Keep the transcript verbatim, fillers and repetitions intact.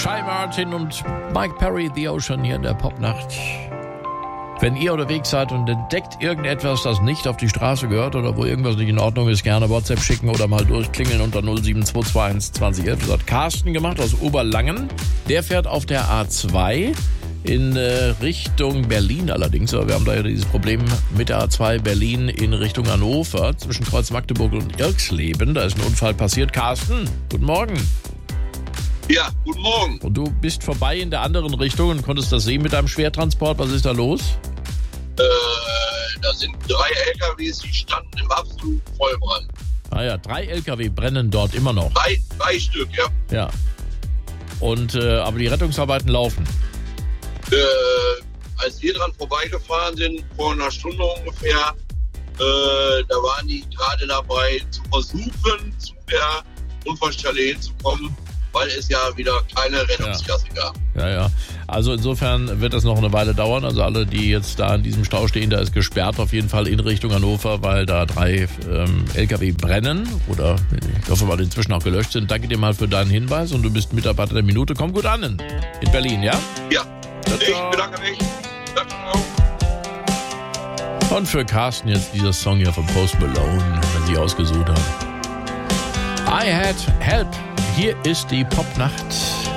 Shy Martin und Mike Perry, The Ocean hier in der Popnacht. Wenn ihr unterwegs seid und entdeckt irgendetwas, das nicht auf die Straße gehört oder wo irgendwas nicht in Ordnung ist, gerne WhatsApp schicken oder mal durchklingeln unter null sieben zwei zwei eins zwanzig elf. Das hat Carsten gemacht aus Oberlangen. Der fährt auf der A zwei in äh, Richtung Berlin allerdings. Aber wir haben da ja dieses Problem mit der A zwei Berlin in Richtung Hannover zwischen Kreuz Magdeburg und Irxleben. Da ist ein Unfall passiert. Carsten, guten Morgen. Ja, guten Morgen. Und du bist vorbei in der anderen Richtung und konntest das sehen mit deinem Schwertransport. Was ist da los? Äh, da sind drei L K Ws, die standen im absoluten Vollbrand. Ah ja, drei L K W brennen dort immer noch. Drei, drei Stück, ja. Ja. Und, äh, aber die Rettungsarbeiten laufen. Äh, als wir dran vorbeigefahren sind, vor einer Stunde ungefähr, äh, da waren die gerade dabei zu versuchen, zu der Unfallstelle hinzukommen, weil es ja wieder keine Rettungsgasse ja. gab. Ja, ja. Also insofern wird das noch eine Weile dauern. Also alle, die jetzt da in diesem Stau stehen, da ist gesperrt auf jeden Fall in Richtung Hannover, weil da drei ähm, L K W brennen oder ich hoffe mal inzwischen auch gelöscht sind. Danke dir mal für deinen Hinweis und du bist Mitarbeiter der Minute. Komm gut an in Berlin, ja? Ja, ich bedanke mich. Und für Carsten jetzt dieser Song hier von Post Malone, wenn sie ausgesucht haben. I Had Help. Hier ist die Popnacht.